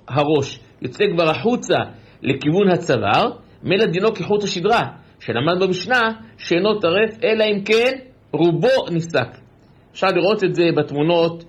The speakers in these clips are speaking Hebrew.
הראש יוצא כבר החוצה לכיוון הצוואר, מילא דינו כחוט השדרה, שלמד במשנה שאינו טרף, אלא אם כן רובו נפסק. אפשר לראות את זה בתמונות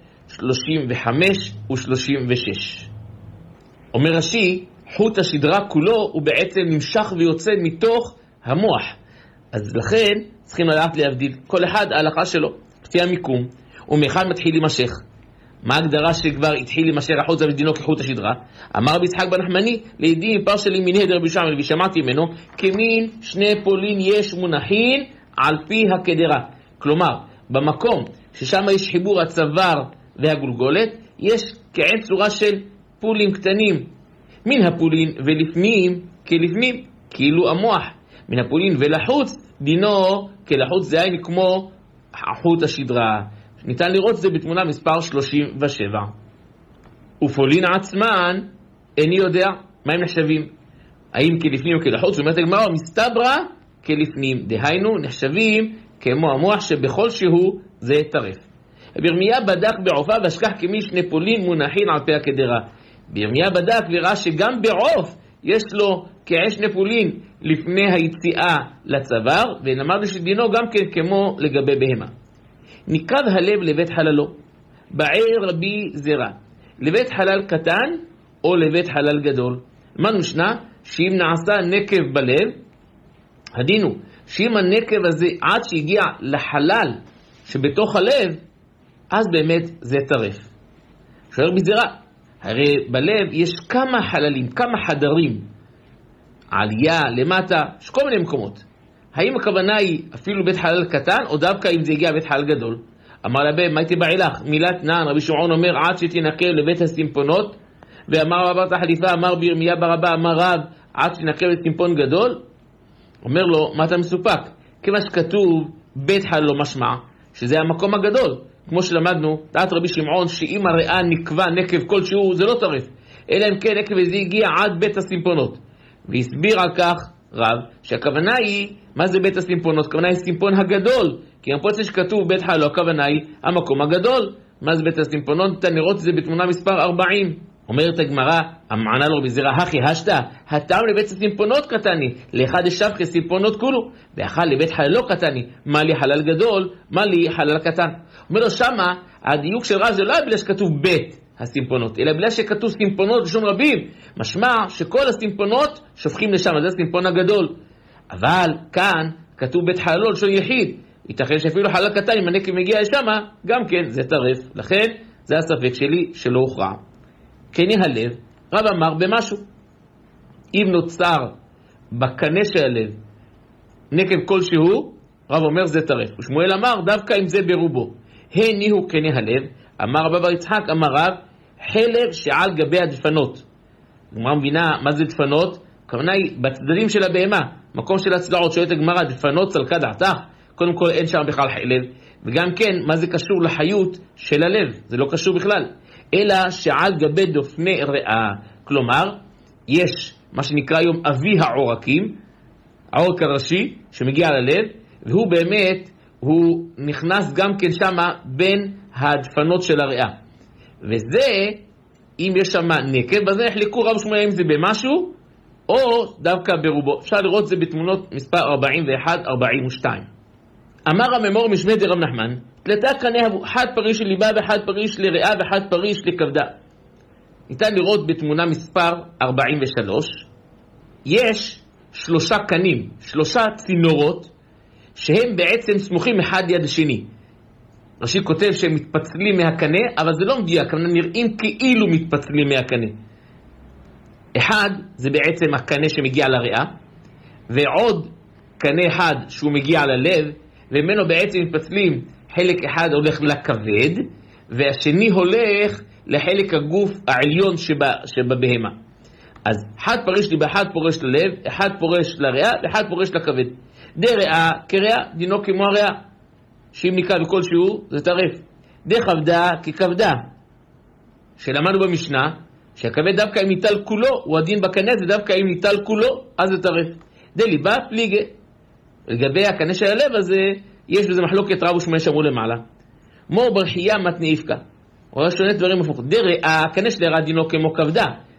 35 ו-36. אומר רש"י, חוט השדרה כולו הוא בעצם נמשך ויוצא מתוך המוח. אז לכן צריכים לדעת להבדיל כל אחד ההלכה שלו, לפי המיקום, ומאחד מתחיל להימשך. מה ההגדרה שכבר התחיל להימשך החוט ודינו כחוט השדרה? אמר רבי יצחק בן נחמני, לידי פרשלי מן הדר רבי שמעון, ושמעתי ממנו, כמין שני פולין יש מונחין על פי הקדרה. כלומר, במקום ששם יש חיבור הצוואר והגולגולת, יש כעין צורה של פולים קטנים. מן הפולין ולפנים כלפנים, כאילו המוח. מן הפולין ולחוץ, דינו כלחוץ, זה היינו כמו חוט השדרה. ניתן לראות זה בתמונה מספר 37. ופולין עצמן, איני יודע מה הם נחשבים. האם כלפנים או כלחוץ? זאת אומרת הגמרא, מסתברא כלפנים. דהיינו נחשבים כמו המוח שבכל שהוא זה טרף. בירמיה בדק בעופה והשכח כמי שני פולין מונחין על פי הקדרה. בירמיה בדק וראה שגם בעוף יש לו כ2 פולין לפני היציאה לצוואר, ונאמרנו שדינו גם כן כמו לגבי בהמה. נקרב הלב לבית חללו, בעיר רבי זרע, לבית חלל קטן או לבית חלל גדול. מה נושנה? שאם נעשה נקב בלב, הדינו שאם הנקב הזה עד שהגיע לחלל שבתוך הלב, אז באמת זה טרף. שואל רבי זרע, הרי בלב יש כמה חללים, כמה חדרים, עלייה, למטה, יש כל מיני מקומות. האם הכוונה היא אפילו בית חלל קטן, או דווקא אם זה הגיע בית חלל גדול? אמר לבן, מה הייתי בעילך? מילת נען, רבי שמעון אומר, עד שתנקה לבית הסימפונות, ואמר רבת החליפה, אמר בירמיה ברבה, אמר רב, עד שתנקה לסימפון גדול? אומר לו, מה אתה מסופק? כמה שכתוב, בית חלל לא משמע, שזה המקום הגדול. כמו שלמדנו, דעת רבי שמעון, שאם הריאה נקבע נקב כלשהו, זה לא טרף. אלא אם כן נקב הזה הגיע עד בית הסימפונות. והסביר על כך רב, שהכוונה היא, מה זה בית הסימפונות? הכוונה היא סימפון הגדול. כי הפוצץ שכתוב בית חלל, הכוונה היא המקום הגדול. מה זה בית הסימפונות? ניתן לראות את זה בתמונה מספר 40. אומרת הגמרא, המענה לו רבי זרע, הכי השתא, הטעם לבית הסימפונות קטני, לאחד השבחי סימפונות כולו, ואחד לבית חלל לא קטני, מה לי חלל גדול, מה לי חלל קטן. אומר לו שמה, הדיוק של רב זה לא בגלל שכתוב בית הסימפונות, אלא בגלל שכתוב סימפונות לשון רבים, משמע שכל הסימפונות שופכים לשם, זה הסימפון הגדול. אבל כאן כתוב בית חלל לשון יחיד, ייתכן שאפילו חלל קטן, אם הנקב מגיע לשם, גם כן זה טרף. לכן זה הספק שלי שלא הוכרע. קנה הלב, רב אמר במשהו. אם נוצר בקנה של הלב נקב כלשהו, רב אומר זה טרף. ושמואל אמר דווקא אם זה ברובו. הניהו קנה הלב, אמר רב בר יצחק, אמר רב, חלב שעל גבי הדפנות. גמרא מבינה מה זה דפנות? הכוונה היא בצדדים של הבהמה, מקום של הצלעות, שואלת הגמרא, דפנות צלקה דעתך? קודם כל אין שם בכלל חלב, וגם כן מה זה קשור לחיות של הלב? זה לא קשור בכלל. אלא שעל גבי דופני ריאה, כלומר, יש מה שנקרא היום אבי העורקים, העורק הראשי שמגיע ללב, והוא באמת, הוא נכנס גם כן שמה בין הדפנות של הריאה. וזה, אם יש שמה נקב, אז יחלקו רב שמואל אם זה במשהו, או דווקא ברובו. אפשר לראות זה בתמונות מספר 41-42. אמר הממור משמי דרב נחמן, תלתה קנה אחד פריש לליבה ואחד פריש לריאה ואחד פריש לכבדה. ניתן לראות בתמונה מספר 43, יש 3 קנים, 3 צינורות, שהם בעצם סמוכים אחד ליד השני. רש"י כותב שהם מתפצלים מהקנה, אבל זה לא מדויק, הם נראים כאילו מתפצלים מהקנה. אחד זה בעצם הקנה שמגיע לריאה, ועוד קנה אחד שהוא מגיע ללב, וממנו בעצם מתפצלים, חלק אחד הולך לכבד, והשני הולך לחלק הגוף העליון שבבהמה. אז אחד פורש ליבה, אחד פורש ללב, אחד פורש לריאה, ואחד פורש לכבד. די ריאה כריאה, דינו כמו הריאה. שאם נקרא בכל שיעור, זה טרף. די כבדה ככבדה. שלמדנו במשנה, שהכבד דווקא אם ניטל כולו, הוא הדין בקנה, זה דווקא אם ניטל כולו, אז זה טרף. די ליבה פליגה. לגבי הקנה של הלב הזה, יש בזה מחלוקת רב ושמואל שאמרו למעלה. מור ברכייה מתנאיפקה. הוא שונה דברים הפוכות. די ריאה, הקנה של הריאה דינו כמו כבדה.